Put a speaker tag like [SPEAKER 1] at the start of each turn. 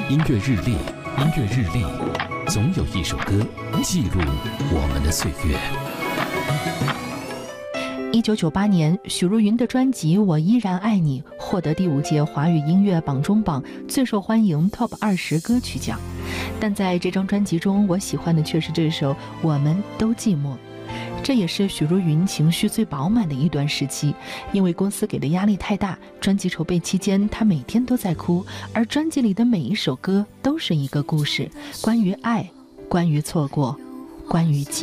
[SPEAKER 1] 音乐日历，音乐日历，总有一首歌记录我们的岁月。
[SPEAKER 2] 1998年，许茹芸的专辑《我依然爱你》获得第5届华语音乐榜中榜最受欢迎 TOP 20歌曲奖。但在这张专辑中，我喜欢的却是这首《我们都寂寞》。这也是许茹芸情绪最饱满的一段时期，因为公司给的压力太大，专辑筹备期间她每天都在哭，而专辑里的每一首歌都是一个故事，关于爱，关于错过，关于